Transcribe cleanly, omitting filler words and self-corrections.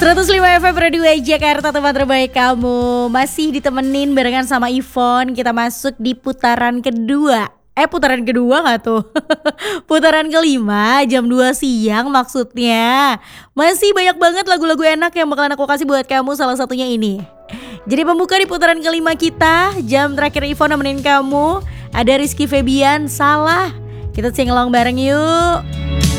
105 FM Radio Jakarta, tempat terbaik kamu. Masih ditemenin barengan sama Ivon. Kita masuk di putaran kedua. Putaran kedua gak tuh? Putaran kelima jam 2 siang maksudnya. Masih banyak banget lagu-lagu enak yang bakalan aku kasih buat kamu, salah satunya ini. Jadi pembuka di putaran kelima kita, jam terakhir Ivon nemenin kamu, ada Rizky Febian, Salah. Kita sing along bareng yuk.